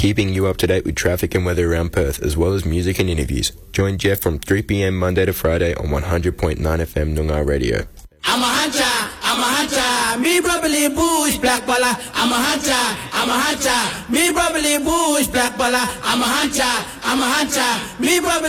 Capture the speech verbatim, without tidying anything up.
keeping you up to date with traffic and weather around Perth, as well as music and interviews. Join Jeff from three p.m. Monday to Friday on one hundred point nine F M Noongar Radio. I'm a hunter, I'm a hunter, me probably bush black baller. I'm a hunter, I'm a hunter, me probably bush black baller. I'm a hunter, I'm a hunter, me probably